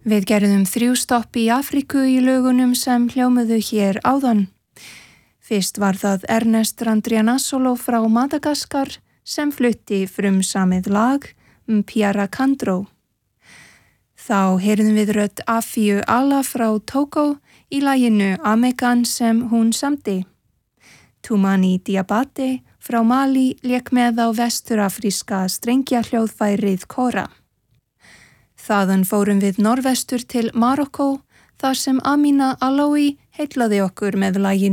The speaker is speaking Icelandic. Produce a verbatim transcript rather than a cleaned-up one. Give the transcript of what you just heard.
Við gerðum þrjú stopp í Afríku í lögunum sem hljómuðu hér áðan. Fyrst var það Ernest Randrianasolo frá Madagaskar sem flutti frumsamið lag Mpiara Kandro. Þá heyrðum við rödd Afiu Alla frá Togo í laginu Amegan sem hún samdi. Tumani Diabate frá Mali lék með á vesturafríska strengjahljóðfærið Kora. Þaðan fórum við norðvestur til Marokkó þar sem Amina Alaoui heillaði okkur með laginu